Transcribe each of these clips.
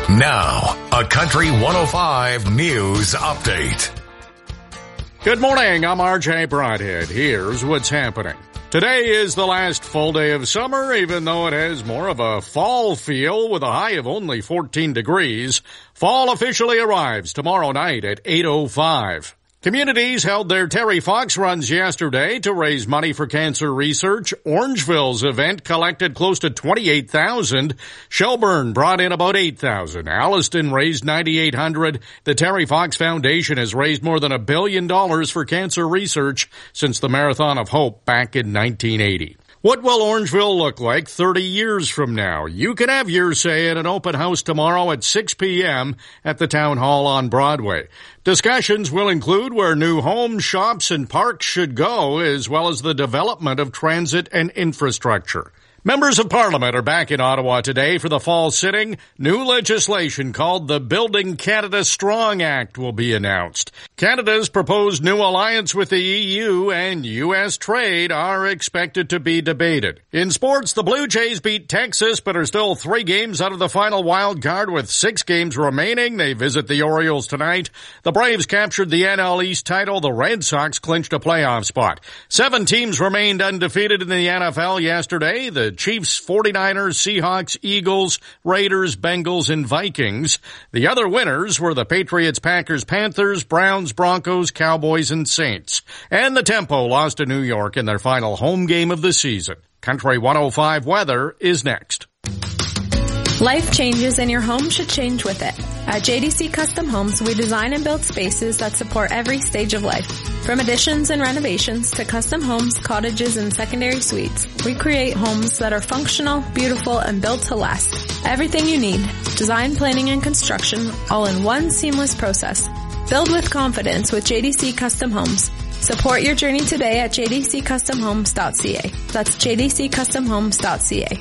Now, a Country 105 News Update. Good morning, I'm RJ Broadhead. Here's what's happening. Today is the last full day of summer, even though it has more of a fall feel with a high of only 14 degrees. Fall officially arrives tomorrow night at 8:05. Communities held their Terry Fox runs yesterday to raise money for cancer research. Orangeville's event collected close to $28,000. Shelburne brought in about $8,000. Alliston raised $9,800. The Terry Fox Foundation has raised more than $1 billion for cancer research since the Marathon of Hope back in 1980. What will Orangeville look like 30 years from now? You can have your say at an open house tomorrow at 6 p.m. at the Town Hall on Broadway. Discussions will include where new homes, shops, and parks should go, as well as the development of transit and infrastructure. Members of Parliament are back in Ottawa today for the fall sitting. New legislation called the Building Canada Strong Act will be announced. Canada's proposed new alliance with the EU and U.S. trade are expected to be debated. In sports, the Blue Jays beat Texas but are still 3 games out of the final wild card with 6 games remaining. They visit the Orioles tonight. The Braves captured the NL East title. The Red Sox clinched a playoff spot. 7 teams remained undefeated in the NFL yesterday. The Chiefs, 49ers, Seahawks, Eagles, Raiders, Bengals, and Vikings. The other winners were the Patriots, Packers, Panthers, Browns, Broncos, Cowboys, and Saints. And the Tempo lost to New York in their final home game of the season. Country 105 weather is next. Life changes and your home should change with it. At JDC Custom Homes, we design and build spaces that support every stage of life. From additions and renovations to custom homes, cottages, and secondary suites, we create homes that are functional, beautiful, and built to last. Everything you need, design, planning, and construction, all in one seamless process. Build with confidence with JDC Custom Homes. Support your journey today at jdccustomhomes.ca. That's jdccustomhomes.ca.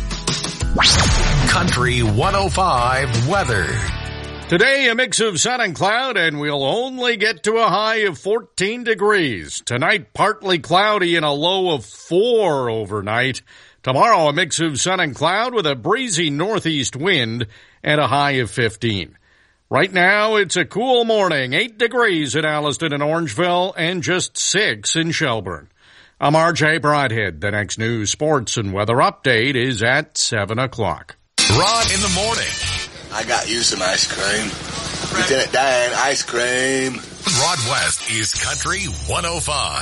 Country 105 weather. Today, a mix of sun and cloud, and we'll only get to a high of 14 degrees. Tonight, partly cloudy and a low of 4 overnight. Tomorrow, a mix of sun and cloud with a breezy northeast wind and a high of 15. Right now, it's a cool morning, 8 degrees in Alliston and Orangeville, and just 6 in Shelburne. I'm RJ Broadhead. The next news, sports, and weather update is at 7 o'clock. Rod in the morning. I got you some ice cream. Lieutenant Dan, ice cream. Rod West is Country 105.